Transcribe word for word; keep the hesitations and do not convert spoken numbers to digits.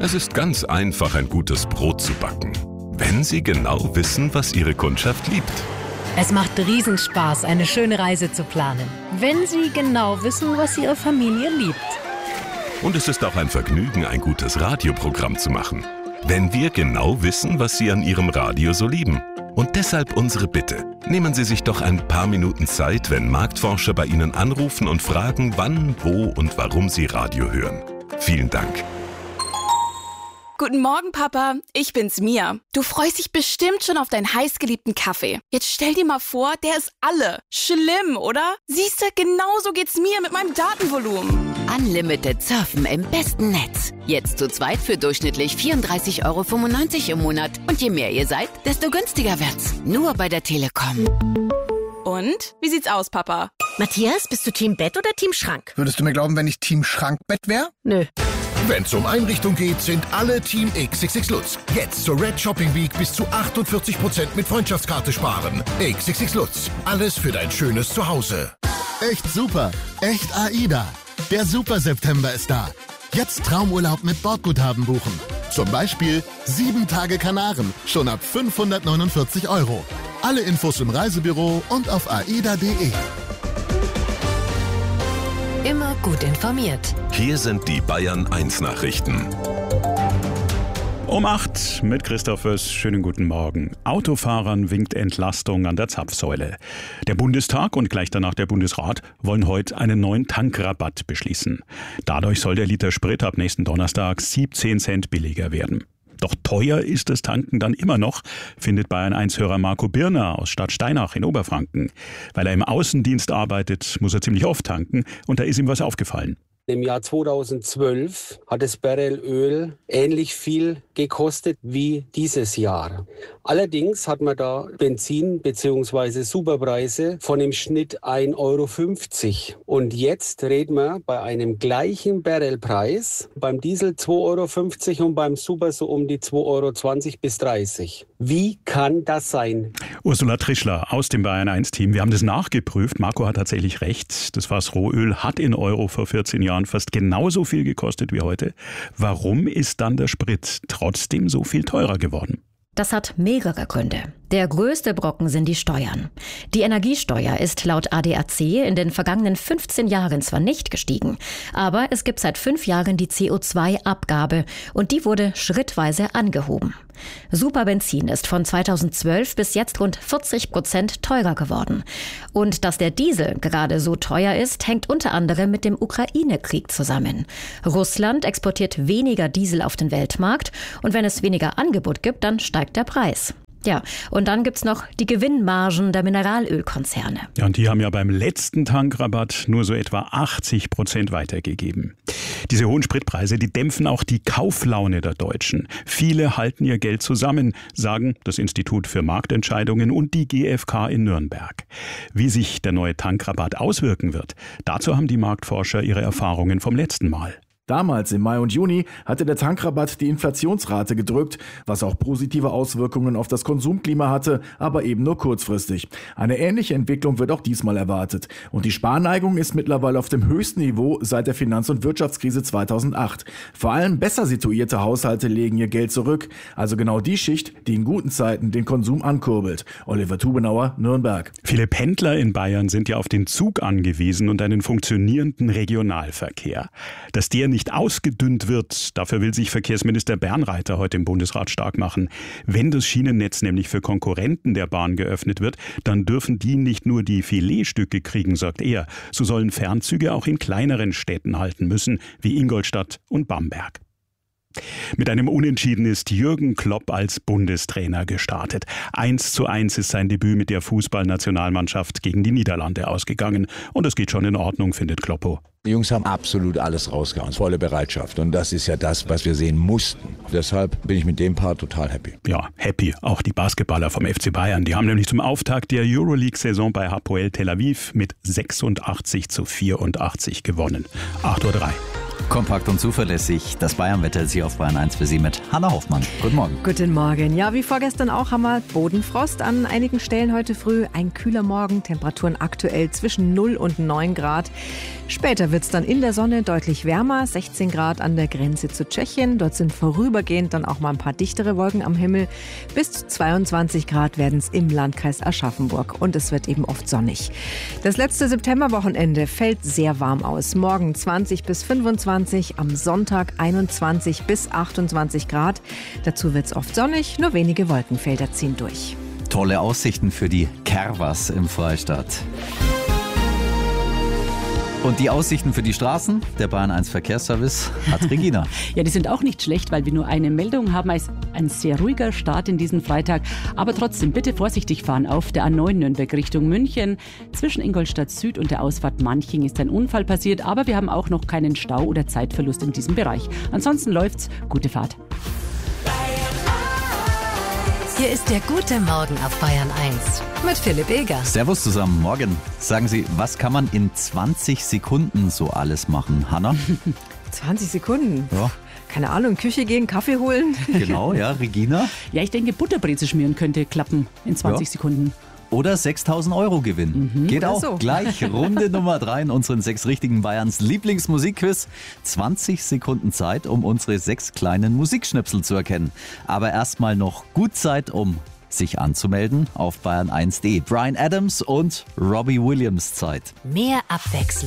Es ist ganz einfach, ein gutes Brot zu backen, wenn Sie genau wissen, was Ihre Kundschaft liebt. Es macht Riesenspaß, eine schöne Reise zu planen, wenn Sie genau wissen, was Ihre Familie liebt. Und es ist auch ein Vergnügen, ein gutes Radioprogramm zu machen, wenn wir genau wissen, was Sie an Ihrem Radio so lieben. Und deshalb unsere Bitte. Nehmen Sie sich doch ein paar Minuten Zeit, wenn Marktforscher bei Ihnen anrufen und fragen, wann, wo und warum Sie Radio hören. Vielen Dank. Guten Morgen, Papa. Ich bin's, Mia. Du freust dich bestimmt schon auf deinen heißgeliebten Kaffee. Jetzt stell dir mal vor, der ist alle. Schlimm, oder? Siehst du, genauso geht's mir mit meinem Datenvolumen. Unlimited Surfen im besten Netz. Jetzt zu zweit für durchschnittlich vierunddreißig Euro fünfundneunzig im Monat. Und je mehr ihr seid, desto günstiger wird's. Nur bei der Telekom. Und? Wie sieht's aus, Papa? Matthias, bist du Team Bett oder Team Schrank? Würdest du mir glauben, wenn ich Team Schrankbett wäre? Nö. Wenn's um Einrichtung geht, sind alle Team X X X Lutz. Jetzt zur Red Shopping Week bis zu achtundvierzig Prozent mit Freundschaftskarte sparen. X X X Lutz. Alles für dein schönes Zuhause. Echt super. Echt AIDA. Der Super-September ist da. Jetzt Traumurlaub mit Bordguthaben buchen. Zum Beispiel sieben Tage Kanaren. Schon ab fünfhundertneunundvierzig Euro. Alle Infos im Reisebüro und auf aida punkt de. Immer gut informiert. Hier sind die Bayern eins Nachrichten. Um acht mit Christoph Wöss. Schönen guten Morgen. Autofahrern winkt Entlastung an der Zapfsäule. Der Bundestag und gleich danach der Bundesrat wollen heute einen neuen Tankrabatt beschließen. Dadurch soll der Liter Sprit ab nächsten Donnerstag siebzehn Cent billiger werden. Doch teuer ist das Tanken dann immer noch, findet Bayern eins Hörer Marco Birner aus Stadt Steinach in Oberfranken. Weil er im Außendienst arbeitet, muss er ziemlich oft tanken und da ist ihm was aufgefallen. Im Jahr zweitausendzwölf hat das Barrel Öl ähnlich viel gekostet wie dieses Jahr. Allerdings hat man da Benzin bzw. Superpreise von im Schnitt ein Euro fünfzig. Und jetzt reden wir bei einem gleichen Barrelpreis, beim Diesel zwei Euro fünfzig und beim Super so um die zwei Euro zwanzig bis dreißig. Wie kann das sein? Ursula Trischler aus dem Bayern eins Team. Wir haben das nachgeprüft. Marco hat tatsächlich recht. Das Fass Rohöl hat in Euro vor vierzehn Jahren fast genauso viel gekostet wie heute. Warum ist dann der Sprit trotzdem so viel teurer geworden? Das hat mehrere Gründe. Der größte Brocken sind die Steuern. Die Energiesteuer ist laut A D A C in den vergangenen fünfzehn Jahren zwar nicht gestiegen, aber es gibt seit fünf Jahren die C O zwei Abgabe und die wurde schrittweise angehoben. Superbenzin ist von zweitausendzwölf bis jetzt rund vierzig Prozent teurer geworden. Und dass der Diesel gerade so teuer ist, hängt unter anderem mit dem Ukraine-Krieg zusammen. Russland exportiert weniger Diesel auf den Weltmarkt und wenn es weniger Angebot gibt, dann steigt der Preis. Ja, und dann gibt's noch die Gewinnmargen der Mineralölkonzerne. Ja, und die haben ja beim letzten Tankrabatt nur so etwa achtzig Prozent weitergegeben. Diese hohen Spritpreise, die dämpfen auch die Kauflaune der Deutschen. Viele halten ihr Geld zusammen, sagen das Institut für Marktentscheidungen und die G f K in Nürnberg. Wie sich der neue Tankrabatt auswirken wird, dazu haben die Marktforscher ihre Erfahrungen vom letzten Mal. Damals im Mai und Juni hatte der Tankrabatt die Inflationsrate gedrückt, was auch positive Auswirkungen auf das Konsumklima hatte, aber eben nur kurzfristig. Eine ähnliche Entwicklung wird auch diesmal erwartet. Und die Sparneigung ist mittlerweile auf dem höchsten Niveau seit der Finanz- und Wirtschaftskrise zweitausendacht. Vor allem besser situierte Haushalte legen ihr Geld zurück, also genau die Schicht, die in guten Zeiten den Konsum ankurbelt. Oliver Tubenauer, Nürnberg. Viele Pendler in Bayern sind ja auf den Zug angewiesen und einen funktionierenden Regionalverkehr. Dass der nicht ausgedünnt wird, dafür will sich Verkehrsminister Bernreiter heute im Bundesrat stark machen. Wenn das Schienennetz nämlich für Konkurrenten der Bahn geöffnet wird, dann dürfen die nicht nur die Filetstücke kriegen, sagt er. So sollen Fernzüge auch in kleineren Städten halten müssen, wie Ingolstadt und Bamberg. Mit einem Unentschieden ist Jürgen Klopp als Bundestrainer gestartet. eins zu eins ist sein Debüt mit der Fußballnationalmannschaft gegen die Niederlande ausgegangen. Und es geht schon in Ordnung, findet Kloppo. Die Jungs haben absolut alles rausgehauen, volle Bereitschaft. Und das ist ja das, was wir sehen mussten. Deshalb bin ich mit dem Part total happy. Ja, happy. Auch die Basketballer vom F C Bayern. Die haben nämlich zum Auftakt der Euroleague-Saison bei Hapoel Tel Aviv mit sechsundachtzig zu vierundachtzig gewonnen. acht Uhr drei. Kompakt und zuverlässig. Das Bayernwetter ist hier auf Bayern eins für Sie mit Hanna Hoffmann. Guten Morgen. Guten Morgen. Ja, wie vorgestern auch haben wir Bodenfrost an einigen Stellen heute früh. Ein kühler Morgen, Temperaturen aktuell zwischen null und neun Grad. Später wird es dann in der Sonne deutlich wärmer, sechzehn Grad an der Grenze zu Tschechien. Dort sind vorübergehend dann auch mal ein paar dichtere Wolken am Himmel. Bis zu zweiundzwanzig Grad werden es im Landkreis Aschaffenburg und es wird eben oft sonnig. Das letzte Septemberwochenende fällt sehr warm aus. Morgen zwanzig bis fünfundzwanzig, am Sonntag einundzwanzig bis achtundzwanzig Grad. Dazu wird es oft sonnig, nur wenige Wolkenfelder ziehen durch. Tolle Aussichten für die Kerwas im Freistaat. Und die Aussichten für die Straßen, der Bayern eins Verkehrsservice, hat Regina. Ja, die sind auch nicht schlecht, weil wir nur eine Meldung haben. Es ist ein sehr ruhiger Start in diesen Freitag. Aber trotzdem bitte vorsichtig fahren auf der A neun Nürnberg Richtung München. Zwischen Ingolstadt Süd und der Ausfahrt Manching ist ein Unfall passiert. Aber wir haben auch noch keinen Stau oder Zeitverlust in diesem Bereich. Ansonsten läuft's. Gute Fahrt. Hier ist der gute Morgen auf Bayern eins mit Philipp Eger. Servus zusammen, morgen. Sagen Sie, was kann man in zwanzig Sekunden so alles machen, Hanna? zwanzig Sekunden? Ja. Keine Ahnung, Küche gehen, Kaffee holen. Genau, ja, Regina? Ja, ich denke, Butterbreze schmieren könnte klappen in zwanzig ja. Sekunden. Oder sechstausend Euro gewinnen. Mhm, Geht auch. So. Gleich Runde Nummer drei in unseren sechs richtigen Bayerns Lieblingsmusikquiz. zwanzig Sekunden Zeit, um unsere sechs kleinen Musikschnipsel zu erkennen. Aber erstmal noch gut Zeit, um sich anzumelden auf bayern eins punkt de. Bryan Adams und Robbie Williams Zeit. Mehr Abwechslung.